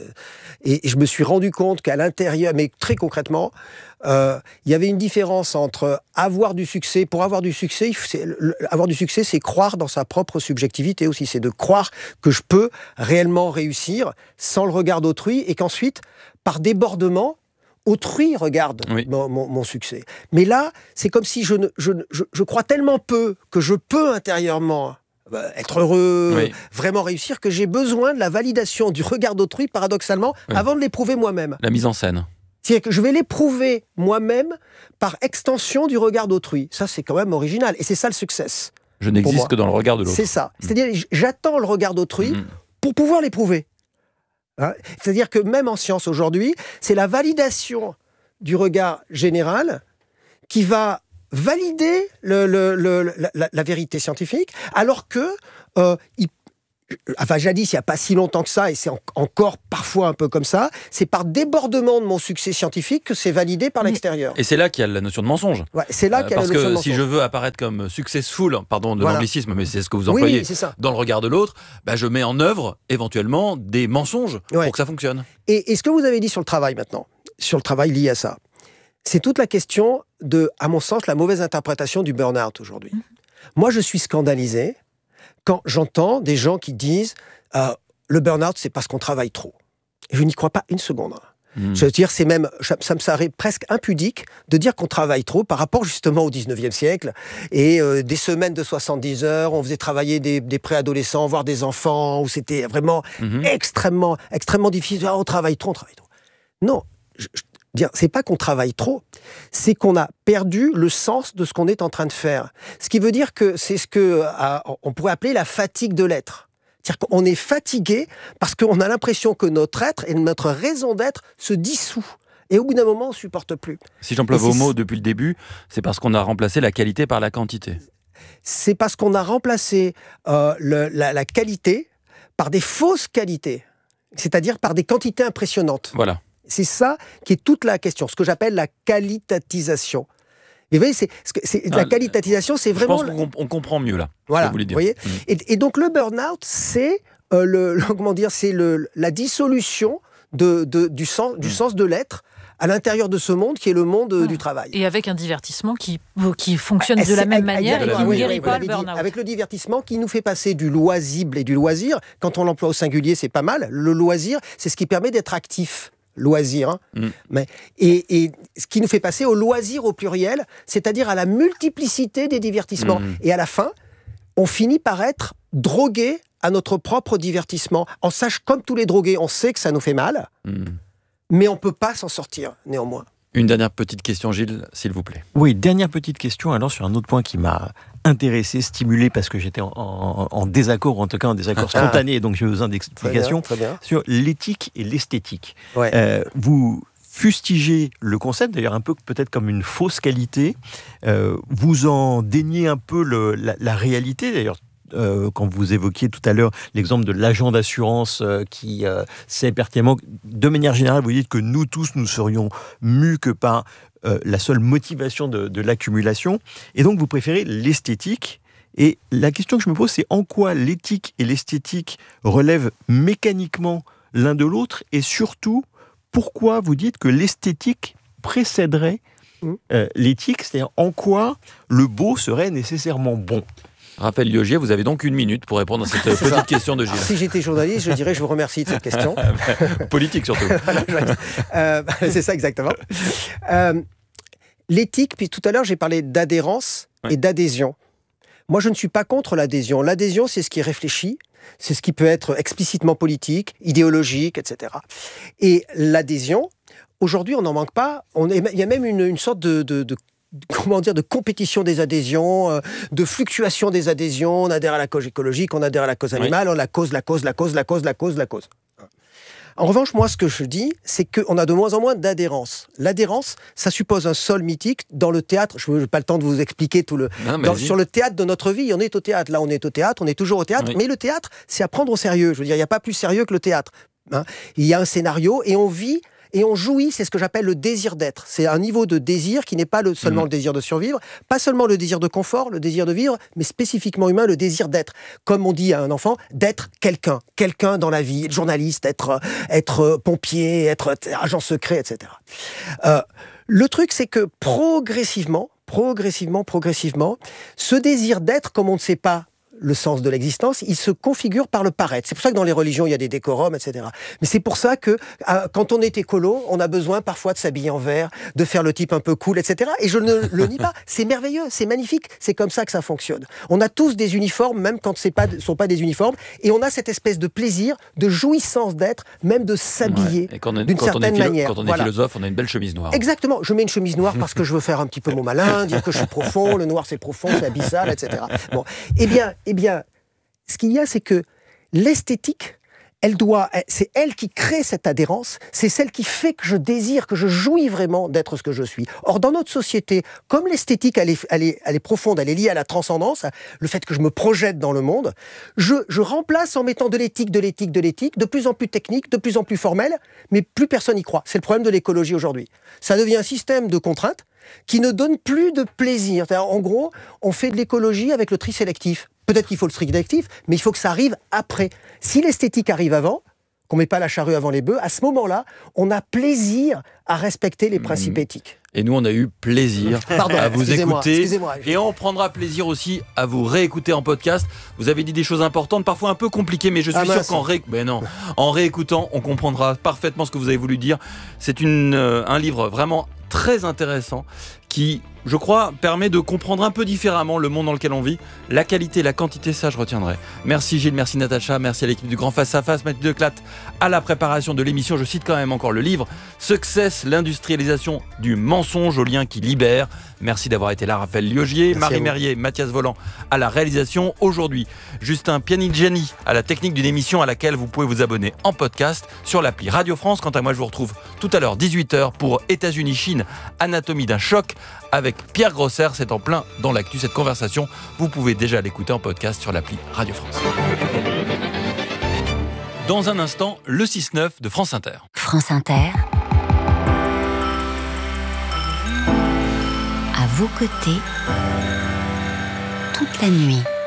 et je me suis rendu compte qu'à l'intérieur, mais très concrètement, il y avait une différence entre avoir du succès. Pour avoir du succès, avoir du succès, c'est croire dans sa propre subjectivité aussi. C'est de croire que je peux réellement réussir sans le regard d'autrui, et qu'ensuite, par débordement, autrui regarde mon succès. Mais là, c'est comme si je crois tellement peu que je peux intérieurement être heureux, vraiment réussir, que j'ai besoin de la validation du regard d'autrui, paradoxalement, avant de l'éprouver moi-même. La mise en scène. C'est-à-dire que je vais l'éprouver moi-même par extension du regard d'autrui. Ça, c'est quand même original. Et c'est ça le succès. Je n'existe que dans le regard de l'autre. C'est ça. C'est-à-dire, j'attends le regard d'autrui pour pouvoir l'éprouver. Hein, c'est-à-dire que même en science aujourd'hui, c'est la validation du regard général qui va valider la vérité scientifique, alors que jadis, il n'y a pas si longtemps que ça, et c'est encore parfois un peu comme ça, c'est par débordement de mon succès scientifique que c'est validé par l'extérieur. Et c'est là qu'il y a la notion de mensonge. Ouais, c'est là qu'il y a la notion de mensonge. Parce que si je veux apparaître comme successful, pardon de l'anglicisme, mais c'est ce que vous employez, dans le regard de l'autre, je mets en œuvre éventuellement des mensonges pour que ça fonctionne. Et ce que vous avez dit sur le travail maintenant, sur le travail lié à ça, c'est toute la question de, à mon sens, la mauvaise interprétation du burn-out aujourd'hui. Moi, je suis scandalisé quand j'entends des gens qui disent le burn-out, c'est parce qu'on travaille trop. Et je n'y crois pas une seconde. Je veux dire, ça me paraît presque impudique de dire qu'on travaille trop par rapport justement au 19e siècle. Et des semaines de 70 heures, on faisait travailler des préadolescents, voire des enfants, où c'était vraiment extrêmement, extrêmement difficile. On travaille trop, on travaille trop. Non, c'est pas qu'on travaille trop, c'est qu'on a perdu le sens de ce qu'on est en train de faire. Ce qui veut dire que c'est ce qu'on pourrait appeler la fatigue de l'être. C'est-à-dire qu'on est fatigué parce qu'on a l'impression que notre être et notre raison d'être se dissout. Et au bout d'un moment, on ne supporte plus. Si j'emploie vos mots depuis le début, c'est parce qu'on a remplacé la qualité par la quantité. C'est parce qu'on a remplacé la qualité par des fausses qualités, c'est-à-dire par des quantités impressionnantes. Voilà. C'est ça qui est toute la question, ce que j'appelle la qualitatisation. Et vous voyez, la qualitatisation, c'est vraiment... Je pense qu'on comprend mieux, là, voilà, ce que vous voulez dire. Vous voyez et donc, le burn-out, c'est la dissolution du sens de l'être à l'intérieur de ce monde qui est le monde du travail. Et avec un divertissement qui fonctionne de la même manière et qui ne guérit pas le burn-out. Avec le divertissement qui nous fait passer du loisible et du loisir. Quand on l'emploie au singulier, c'est pas mal. Le loisir, c'est ce qui permet d'être actif. Loisir. Et ce qui nous fait passer au loisir au pluriel, c'est-à-dire à la multiplicité des divertissements. Et à la fin, on finit par être drogué à notre propre divertissement. Comme tous les drogués, on sait que ça nous fait mal, mais on ne peut pas s'en sortir, néanmoins. Une dernière petite question, Gilles, s'il vous plaît. Oui, dernière petite question, alors sur un autre point qui m'a intéressé, stimulé, parce que j'étais en désaccord, ou en tout cas en désaccord spontané, donc j'ai besoin d'explications, très bien. Sur l'éthique et l'esthétique. Ouais. Vous fustigez le concept, d'ailleurs un peu peut-être comme une fausse qualité, vous en déniez un peu la réalité, d'ailleurs. Quand vous évoquiez tout à l'heure l'exemple de l'agent d'assurance qui sait pertinemment, de manière générale, vous dites que nous tous, nous serions mus que par la seule motivation de l'accumulation. Et donc, vous préférez l'esthétique. Et la question que je me pose, c'est en quoi l'éthique et l'esthétique relèvent mécaniquement l'un de l'autre, et surtout, pourquoi vous dites que l'esthétique précéderait l'éthique, c'est-à-dire en quoi le beau serait nécessairement bon. Raphaël Liogier, vous avez donc 1 minute pour répondre à cette petite question de Gilles. Si j'étais journaliste, je dirais je vous remercie de cette question. Politique surtout. C'est ça exactement. L'éthique, puis tout à l'heure j'ai parlé d'adhérence et d'adhésion. Moi je ne suis pas contre l'adhésion. L'adhésion c'est ce qui est réfléchi, c'est ce qui peut être explicitement politique, idéologique, etc. Et l'adhésion, aujourd'hui on n'en manque pas. Il y a même une sorte de compétition des adhésions, de fluctuation des adhésions. On adhère à la cause écologique, on adhère à la cause animale, on la cause. En revanche, moi, ce que je dis, c'est qu'on a de moins en moins d'adhérence. L'adhérence, ça suppose un sol mythique dans le théâtre. Je n'ai pas le temps de vous expliquer tout le... sur le théâtre de notre vie, on est au théâtre. Là, on est au théâtre, on est toujours au théâtre. Oui. Mais le théâtre, c'est à prendre au sérieux. Je veux dire, il n'y a pas plus sérieux que le théâtre. Il y a un scénario et on vit... Et on jouit, c'est ce que j'appelle le désir d'être. C'est un niveau de désir qui n'est pas seulement le désir de survivre, pas seulement le désir de confort, le désir de vivre, mais spécifiquement humain, le désir d'être. Comme on dit à un enfant, d'être quelqu'un dans la vie, être journaliste, être pompier, être agent secret, etc. Le truc, c'est que progressivement, ce désir d'être, comme on ne sait pas le sens de l'existence, il se configure par le paraître. C'est pour ça que dans les religions, il y a des décorums, etc. Mais c'est pour ça que quand on est écolo, on a besoin parfois de s'habiller en vert, de faire le type un peu cool, etc. Et je ne le nie pas. C'est merveilleux, c'est magnifique. C'est comme ça que ça fonctionne. On a tous des uniformes, même quand ce ne sont pas des uniformes, et on a cette espèce de plaisir, de jouissance d'être, même de s'habiller d'une certaine manière. Quand on est philosophe, on a une belle chemise noire. Exactement. Je mets une chemise noire parce que je veux faire un petit peu mon malin, dire que je suis profond, le noir c'est profond, c'est abyssal, etc. Bon. Eh bien, ce qu'il y a, c'est que l'esthétique, c'est elle qui crée cette adhérence, c'est celle qui fait que je désire, que je jouis vraiment d'être ce que je suis. Or, dans notre société, comme l'esthétique, elle est profonde, elle est liée à la transcendance, le fait que je me projette dans le monde, je remplace en mettant de l'éthique, de plus en plus technique, de plus en plus formelle, mais plus personne n'y croit. C'est le problème de l'écologie aujourd'hui. Ça devient un système de contraintes qui ne donne plus de plaisir. En gros, on fait de l'écologie avec le tri sélectif. Peut-être qu'il faut le tri sélectif, mais il faut que ça arrive après. Si l'esthétique arrive avant, qu'on ne met pas la charrue avant les bœufs, à ce moment-là, on a plaisir à respecter les principes éthiques. Et nous, on a eu plaisir à vous écouter. Et on prendra plaisir aussi à vous réécouter en podcast. Vous avez dit des choses importantes, parfois un peu compliquées, mais je suis sûr qu'en réécoutant, on comprendra parfaitement ce que vous avez voulu dire. C'est un livre vraiment très intéressant qui, je crois, permet de comprendre un peu différemment le monde dans lequel on vit. La qualité, la quantité, ça je retiendrai. Merci Gilles, merci Natacha, merci à l'équipe du Grand Face à Face, Mathieu Declate à la préparation de l'émission. Je cite quand même encore le livre Success, l'industrialisation du mensonge au lien qui libère. Merci d'avoir été là, Raphaël Liogier, Marie Merrier, Mathias Volant à la réalisation. Aujourd'hui, Justin Pianigiani à la technique d'une émission à laquelle vous pouvez vous abonner en podcast sur l'appli Radio France. Quant à moi, je vous retrouve tout à l'heure 18h pour États-Unis-Chine, anatomie d'un choc avec Pierre Grosser. C'est en plein dans l'actu cette conversation. Vous pouvez déjà l'écouter en podcast sur l'appli Radio France. Dans un instant, le 6-9 de France Inter. France Inter. À vos côtés, toute la nuit.